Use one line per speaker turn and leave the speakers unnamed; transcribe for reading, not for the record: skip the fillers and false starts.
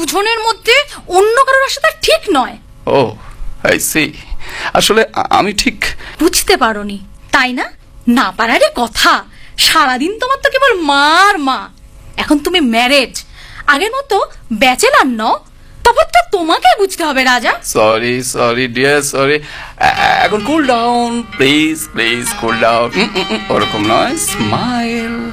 দুজনের মধ্যে অন্য কারোর সাথে ঠিক নয়।
ও আই সি। আসলে আমি ঠিক
বুঝতে পারোনি তাই না? না পারারই কথা। সারাদিন তোমার তো কেবল মার মা। এখন তুমি ম্যারেজ, আগের মতো ব্যাচেলার নও। তফাৎটা তোমাকে বুঝতে হবে রাজা।
Sorry dear, sorry. এখন cool down please, cool down. ওরকম নয়, স্মাইল।